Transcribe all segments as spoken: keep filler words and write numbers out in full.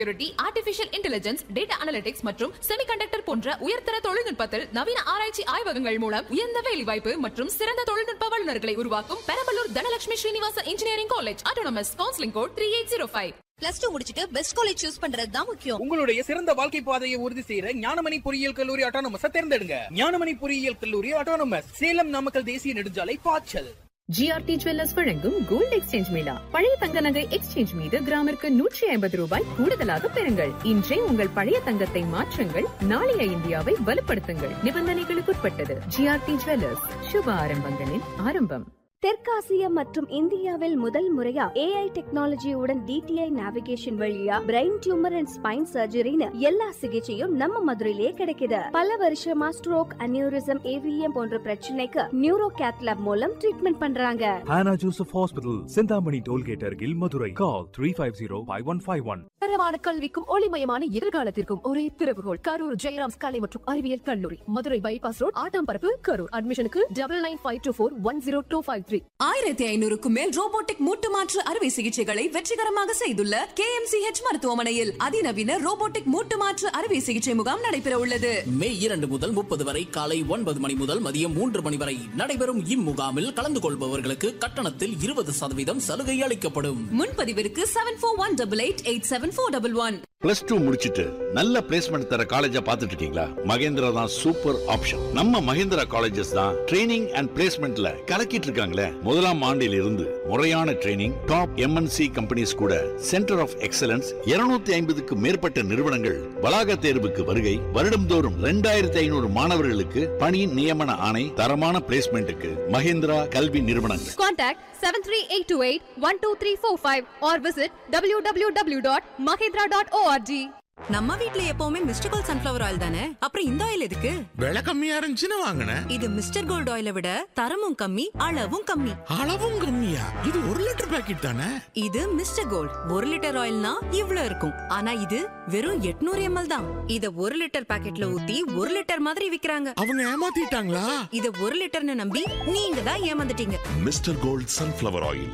Security, artificial intelligence, data analytics மற்றும் semiconductor போன்ற உயர்தர தொழில்நுட்பத்தில் நவீன ஆராய்ச்சி ஆய்வகங்கள் மூலம் உயர்ந்த வேலைவாய்ப்பு மற்றும் சிறந்த தொழில்நுட்ப வல்லுநர்களை உருவாக்கும் Perambalur Dhanalakshmi Srinivasa engineering college autonomous. Counselling code three eight zero five. Plus two முடிச்சிட்டு பெஸ்ட் காலேஜ் சூஸ் பண்றது தான் முக்கியம். உங்களுடைய சிறந்த வாழ்க்கை பாதையை உறுதி செய்யற ஞானமணி பொறியியல் கல்லூரி ஆட்டோனமஸ் தேர்ந்தெடுங்க. ஞானமணி பொறியியல் கல்லூரி ஆட்டோனமஸ், சேலம் நாமக்கல் தேசிய நெடுஞ்சாலை, பாய்ச்சல். ஜிஆர்டி ஜுவல்லர்ஸ் வழங்கும் கோல்ட் எக்ஸ்சேஞ்ச் மேளா. பழைய தங்க நகை எக்ஸ்சேஞ்ச் மீது கிராமிற்கு நூற்றி ஐம்பது ரூபாய் கூடுதலாக பெறுங்கள். இன்றே உங்கள் பழைய தங்கத்தை மாற்றுங்கள், நாளைய இந்தியாவை வலுப்படுத்துங்கள். நிபந்தனைகளுக்குட்பட்டது. ஜிஆர்டி ஜுவல்லர்ஸ், சுப ஆரம்பங்களின் ஆரம்பம். தெற்காசியா மற்றும் இந்தியாவில் முதல் முறையா ஏஐ டெக்னாலஜியுடன் டிடிஐ நேவிகேஷன் வழியா பிரெயின் டியூமர் அண்ட் ஸ்பைன் சர்ஜரின்னு எல்லா சிகிச்சையும் நம்ம மதுரையிலேயே கிடைக்குது. பல வருஷமா ஸ்ட்ரோக், அனியூரிசம், ஏவிஎம் போன்ற பிரச்சனைக்கு நியூரோ கேத்லாப் மூலம் ட்ரீட்மெண்ட் பண்றாங்க. Hannah Joseph Hospital, Sindhamani Tollgate அருகில், Madurai. Call three five zero five one five one. தரமான கல்விக்கும் ஒளிமயமான எதிர்காலத்திற்கும் ஒரே திறவுகோல் கரூர் ஜெயராம்ஸ் கலை மற்றும் அறிவியல் கல்லூரி, மதுரை பைபாஸ் ரோட், ஆட்டாம்பரப்பு, கரூர். அட்மிஷனுக்கு double nine five two four one zero two five three. ஆயிரத்தி ஐநூறுக்கும் மேல் ரோபோட்டிக் மூட்டு மாற்று அறுவை சிகிச்சைகளை வெற்றிகரமாக செய்துள்ள கே எம் சி ஹெச் மருத்துவமனையில் அதிநவீன ரோபோட்டிக் மூட்டு மாற்று அறுவை சிகிச்சை முகாம் நடைபெற உள்ளது. மே இரண்டு முதல் முப்பது வரை காலை ஒன்பது மணி முதல் மதியம் மூன்று மணி வரை நடைபெறும் இம்முகாமில் கலந்து கொள்பவர்களுக்கு கட்டணத்தில் இருபது சதவீதம் சலுகை அளிக்கப்படும். முன்பதிவிற்கு seven four one double eight eight seven four double one. Plus two முடிச்சிட்டு நல்ல பிளேஸ்மெண்ட் தர காலேஜா பாத்துட்டு இருக்கீங்களா? மகேந்திரா தான் சூப்பர் ஆப்ஷன். நம்ம மகேந்திரா காலேஜஸ் தான் ட்ரைனிங் அண்ட் பிளேஸ்மெண்ட்ல கலக்கிட்டு இருக்காங்களே. முதலாம் ஆண்டில் இருந்து முறையான ட்ரைனிங், டாப் எம்என்சி கம்பெனிஸ் கூட சென்டர் ஆஃப் எக்ஸலன்ஸ், இருநூத்தி ஐம்பதுக்கு மேற்பட்ட நிறுவனங்கள் வளாக தேர்வுக்கு வருகை, வருடம்தோறும் இரண்டாயிரத்தி ஐநூறு மாணவர்களுக்கு பணி நியமன ஆணை, தரமான பிளேஸ்மெண்ட்டுக்கு மகேந்திரா கல்வி நிறுவனங்கள். Contact seven three eight two eight one two three four five or visit w w w dot mahindra dot org. நம்ம வீட்ல எப்பவுமே மிஸ்டர் கோல்ட் சன்ஃபிளவர் ஆயில் தானே, அப்புறம் இந்த ஆயில் எதுக்கு? விலை கம்மியா இருந்துச்சுன்னு வாங்கினேன். இது மிஸ்டர் கோல்ட் ஆயிலை விட தரமும் கம்மி, அளவும் கம்மி. அளவும் கம்மியா? இது ஒரு லிட்டர் பாக்கெட் தானே. இது மிஸ்டர் கோல்ட் ஒரு லிட்டர் ஆயில்னா இவ்ளோ இருக்கும், ஆனா இது வெறும் எட்நூறு எம்எல் தான். இத ஒரு லிட்டர் பாக்கெட்ல ஊத்தி ஒரு லிட்டர் மாதிரி விக்கிறாங்க. அவங்க ஏமாத்திட்டாங்களா? இத ஒரு லிட்டர்னு நம்பி நீங்க தான் ஏமாந்துட்டீங்க. Mister gold sunflower oil.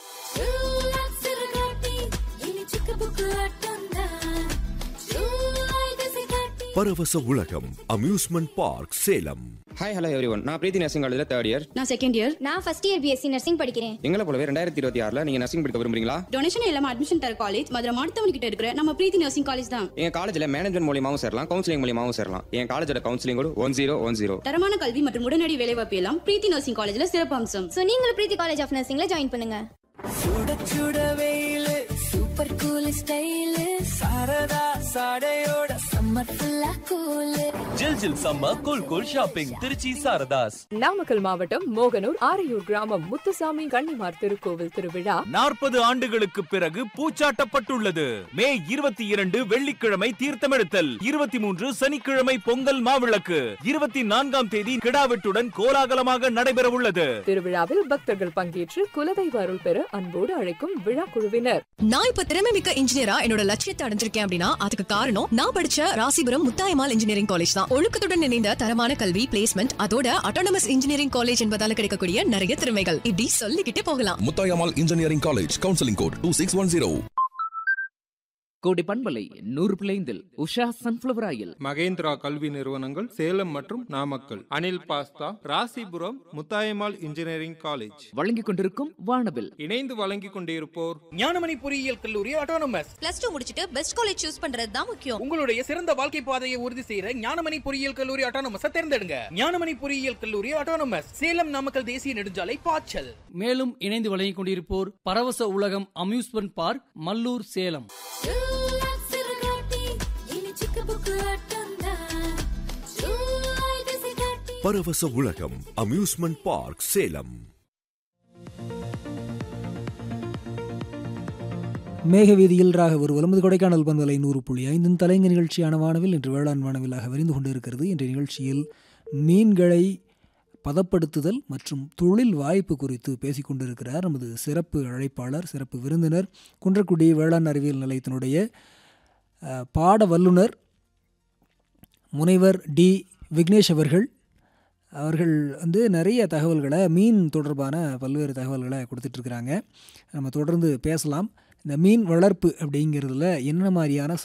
பரவச உலகம் amusement park, Salem. Hi hello everyone, நான் பிரீத்தி நர்சிங் காலேஜ்ல தேர்ட் இயர். நான் செகண்ட் இயர். நான் ஃபர்ஸ்ட் இயர் பிஎஸ்சி நர்சிங் படிக்கிறேன். எங்களை போலவே ரெண்டாயிரத்தி இருபத்தி ஆறுல நீங்க நர்சிங் படிக்க விரும்புறீங்களா? டொனேஷன் இல்லாம அட்மிஷன் தர காலேஜ் மதுரை மாவட்டத்தவன் கிட்ட இருக்கிற நம்ம பிரீத்தி நர்சிங் காலேஜ் தான். எங்க காலேஜ்ல மேனேஜ்மெண்ட் மூலமாவும் சேரலாம், கவுன்சிலிங் மூலமாவும் சேரலாம். என் காலேஜோட counselling code one zero one zero. தரமான கல்வி மற்றும் உடனடி வேலைவாய்ப்பு எல்லாம் பிரீத்தி நர்சிங் காலேஜ்ல சிறப்பு அம்சம். சோ நீங்களும் பிரீத்தி காலேஜ் ஆஃப் நர்சிங்ல ஜாயின் பண்ணுங்க. சுட சுட வெயில், super cool style, Saradha சாடையோட summer ஃபுல்லா கூல். ஜில் ஜில் summer cool cool shopping, Trichy Saradhas. Namakkal மாவட்டம் மோகனூர் ஆரையூர் கிராமம் முத்துசாமி கன்னிமார் திருக்கோவில் திருவிழா நாற்பது ஆண்டுகளுக்கு பிறகு பூச்சாட்டப்பட்டுள்ளது. மே இருபத்தி இரண்டு வெள்ளிக்கிழமை தீர்த்தமெடுத்தல், இருபத்தி மூன்று சனிக்கிழமை பொங்கல் மாவிளக்கு, இருபத்தி நான்காம் தேதி கிடாவெட்டுடன் கோலாகலமாக நடைபெற உள்ளது. திருவிழாவில் பக்தர்கள் பங்கேற்று குலதெய்வ அருள் பெற அன்போடு அழைக்கும் விழா குழுவினர். நான் இப்ப திறமை மிக்க இன்ஜினியரா என்னோட லட்சியத்தை அடைஞ்சிருக்கேன் அப்படின்னா அதுக்கு காரணம் நான் படிச்ச ராசிபுரம் முத்தாயம்மாள் இன்ஜினியரிங் காலேஜ் தான். ஒழுக்கத்துடன் இணைந்த தரமான கல்வி, பிளேஸ்மெண்ட், அதோட ஆட்டோனமஸ் இன்ஜினியரிங் காலேஜ் என்பதால கிடைக்கக்கூடிய நிறைய திறமைகள் இப்படி சொல்லிக்கிட்டே போகலாம். Muthayammal engineering college, counselling code two six one zero. கோடி பண்பலை நூறு பிளைந்தில் உஷா சன்ஃபிளவர் ஆயில். மகேந்திரா கல்வி நிறுவனங்கள் சேலம் மற்றும் Namakkal. Anil pasta, Rasipuram Muthayammal engineering college வழங்கிக் கொண்டிருக்கும் வானவில். இணைந்து வழங்கிக் கொண்டிருப்போர் ஞானமணி பொறியியல் கல்லூரி ஆட்டோனமஸ். பிளஸ் டூ முடிச்சிட்டு பெஸ்ட் காலேஜ் சூஸ் பண்றது தான் முக்கியம். உங்களுடைய சிறந்த வாழ்க்கை பாதையை உறுதி செய்யற ஞானமணி பொறியியல் கல்லூரி ஆட்டோனமஸ் தேர்ந்தெடுங்க. ஞானமணி பொறியியல் கல்லூரி ஆட்டோனமஸ், சேலம் நாமக்கல் தேசிய நெடுஞ்சாலை, பாய்ச்சல். மேலும் இணைந்து வழங்கிக் கொண்டிருப்போர் பரவச உலகம் அம்யூஸ்மெண்ட் பார்க், மல்லூர், சேலம். பரவச உலகம் அம்யூஸ்மெண்ட் பார்க், சேலம். மேகவீதியில் ராக ஒரு ஒன்பது கொடைக்கானல் பண்பலை நூறு புள்ளி ஐந்தின் தலைங்க நிகழ்ச்சியான வானவில் இன்று வேளாண் வானவிலாக விரிந்து கொண்டிருக்கிறது. இன்றைய நிகழ்ச்சியில் மீன்களை பதப்படுத்துதல் மற்றும் தொழில் வாய்ப்பு குறித்து பேசிக்கொண்டிருக்கிறார் நமது சிறப்பு அழைப்பாளர், சிறப்பு விருந்தினர், குன்றக்குடி வேளாண் அறிவியல் நிலையத்தினுடைய பாட வல்லுனர் முனைவர் டி விக்னேஷ் அவர்கள். அவர்கள் வந்து நிறைய தகவல்களை, மீன் தொடர்பான பல்வேறு தகவல்களை கொடுத்துட்ருக்குறாங்க. நம்ம தொடர்ந்து பேசலாம். இந்த மீன் வளர்ப்பு அப்படிங்கிறதுல என்ன மாதிரியான